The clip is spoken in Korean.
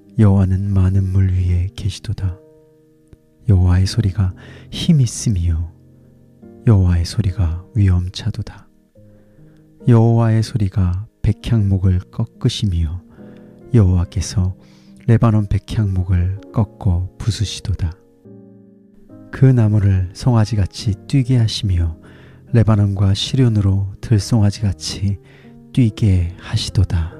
여호와는 많은 물 위에 계시도다. 여호와의 소리가 힘 있음이요 여호와의 소리가 위엄차도다. 여호와의 소리가 백향목을 꺾으심이요 여호와께서 레바논 백향목을 꺾어 부수시도다. 그 나무를 송아지같이 뛰게 하시며 레바논과 시륜으로 들송아지같이 뛰게 하시도다.